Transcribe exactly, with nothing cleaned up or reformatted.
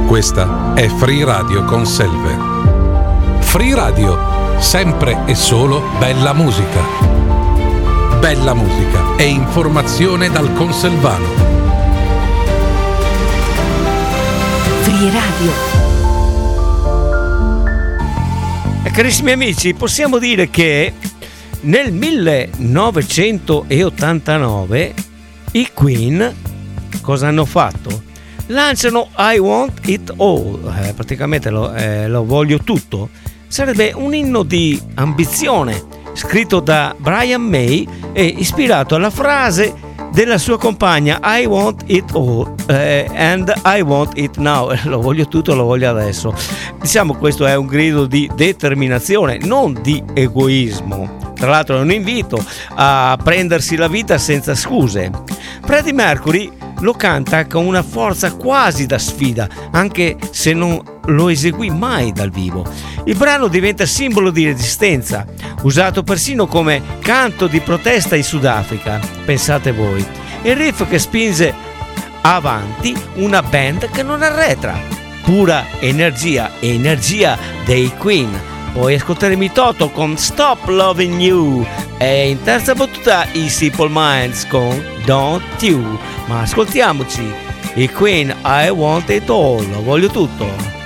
Questa è Free Radio con Selve. Free Radio, sempre e solo bella musica. Bella musica e informazione dal Conselvano. Free Radio. E carissimi amici, possiamo dire che nel millenovecentottantanove i Queen cosa hanno fatto? Lanciano I Want It All, eh, praticamente lo, eh, lo voglio tutto. Sarebbe un inno di ambizione, scritto da Brian May e ispirato alla frase della sua compagna I want it all eh, and I want it now. Lo voglio tutto, lo voglio adesso. Diciamo, questo è un grido di determinazione, non di egoismo. Tra l'altro è un invito a prendersi la vita senza scuse. Freddie Mercury lo canta con una forza quasi da sfida, anche se non lo eseguì mai dal vivo. Il brano diventa simbolo di resistenza, usato persino come canto di protesta in Sudafrica, pensate voi. Il riff che spinge avanti una band che non arretra, pura energia, energia dei Queen. Poi ascolteremo i Toto con Stop Loving You e in terza battuta i Simple Minds con Don't You. Ma ascoltiamoci i Queen, I Want It All, lo voglio tutto.